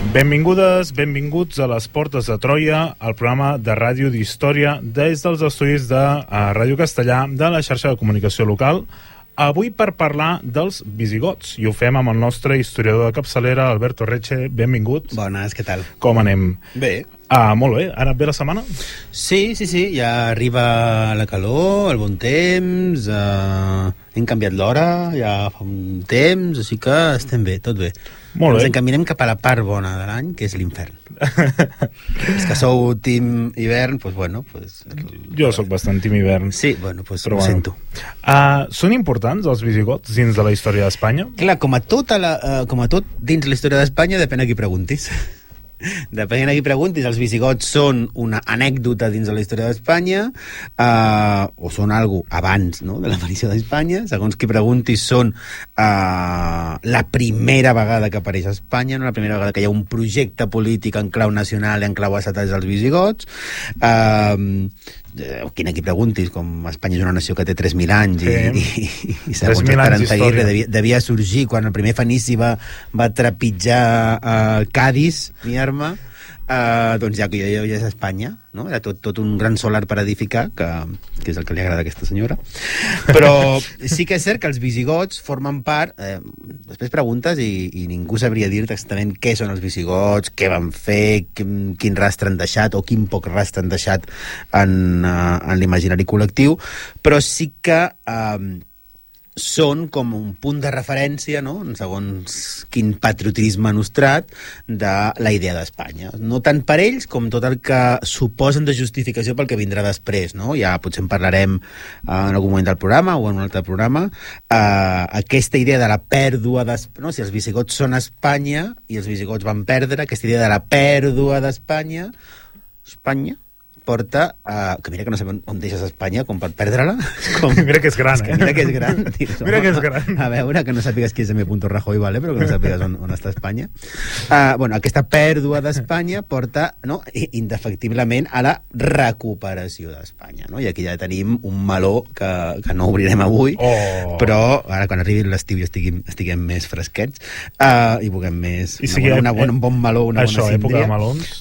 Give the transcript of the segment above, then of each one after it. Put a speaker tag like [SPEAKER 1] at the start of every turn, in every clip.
[SPEAKER 1] Benvingudes, benvinguts a les Portes de Troia, el programa de ràdio d'història des dels estudis de Ràdio Castellà de la xarxa de comunicació local. Avui per parlar dels visigots, i ho fem amb el nostre historiador de capçalera, Alberto Reche. Benvingut.
[SPEAKER 2] Bones, què tal?
[SPEAKER 1] Com anem?
[SPEAKER 2] Bé.
[SPEAKER 1] Molt bé. Ha anat bé la setmana?
[SPEAKER 2] Sí, ja arriba la calor, el bon temps, hem canviat l'hora, ja fa un temps, així que estem bé, tot bé.
[SPEAKER 1] Molt bé.
[SPEAKER 2] Ens encaminem cap a la part bona de l'any, que és l'infern. És que sou team hivern, doncs bueno...
[SPEAKER 1] Jo sóc bastant team hivern.
[SPEAKER 2] Sí, bueno, doncs
[SPEAKER 1] ho
[SPEAKER 2] sento.
[SPEAKER 1] Són importants els visigots dins de la història d'Espanya?
[SPEAKER 2] Clar, com a tot dins la història d'Espanya, depèn a qui preguntis. Depèn a qui preguntis, els visigots són una anècdota dins de la història d'Espanya, o són algo abans, no?, de l'aparició d'Espanya. Segons qui preguntis, són la primera vegada que apareix a Espanya, no? La primera vegada que hi ha un projecte polític en clau nacional i en clau estatal dels visigots. Quina qui preguntis, com Espanya és una nació que té 3.000 anys i segons Tarantaguirre devia sorgir quan el primer fenici va trepitjar Cádiz, Mierma, doncs ja és Espanya, no? Era tot un gran solar per edificar, que és el que li agrada a aquesta senyora. Però sí que és cert que els visigots formen part... Després preguntes i ningú sabria dir-te exactament què són els visigots, què van fer, quin rastre han deixat o quin poc rastre han deixat en l'imaginari col·lectiu, però sí que són com un punt de referència, no?, segons quin patriotisme nostrat, de la idea d'Espanya. No tant per ells com tot el que suposen de justificació pel que vindrà després, no? Ja potser en parlarem en algun moment del programa o en un altre programa. Aquesta idea de la pèrdua d'Espanya, no? Si els visigots són Espanya i els visigots van perdre, aquesta idea de la pèrdua d'Espanya, Espanya porta que mira que no sabem on deixes Espanya com per perdre-la.
[SPEAKER 1] Mira que és gran,
[SPEAKER 2] Mira que és gran.
[SPEAKER 1] Mira que és gran.
[SPEAKER 2] A veure, que no sàpigues qui és M. Rajoy, vale? Però que no sàpigues on està Espanya. Aquesta pèrdua d'Espanya porta, no, indefectiblement a la recuperació d'Espanya, no? I aquí ja tenim un meló que no obrirem avui, però ara quan arribi l'estiu i estiguem més fresquets i puguem més... un bon meló, una bona síndria.
[SPEAKER 1] Època de melons.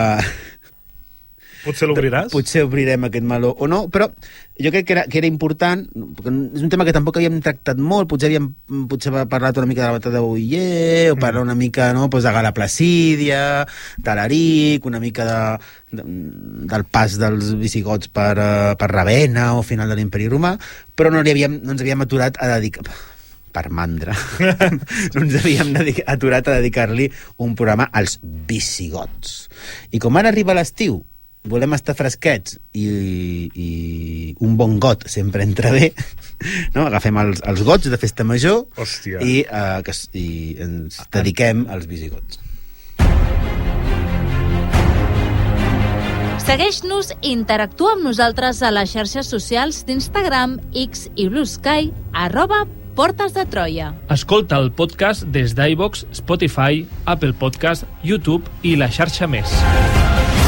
[SPEAKER 1] Potser l'obriràs?
[SPEAKER 2] Potser obrirem aquest meló o no, però jo crec que era important, perquè és un tema que tampoc havíem tractat molt, potser havíem parlat una mica de la batalla de Boiller, o parlar una mica, no, de Gala Placídia, d'Alaric, una mica del pas dels visigots per Ravenna o final de l'Imperi Romà, però no ens havíem aturat a dedicar... per mandra. No ens havíem aturat a dedicar-li un programa als visigots. I com ara arriba l'estiu, volem estar fresquets i un bon got sempre entra bé, no? Agafem els gots de festa major.
[SPEAKER 1] Hòstia.
[SPEAKER 2] I ens dediquem als visigots.
[SPEAKER 3] Segueix-nos i interactua amb nosaltres a les xarxes socials d'Instagram, X i Blue Sky, @Portes de Troia.
[SPEAKER 4] Escolta el podcast des d'iVoox, Spotify, Apple Podcast, YouTube i la xarxa més.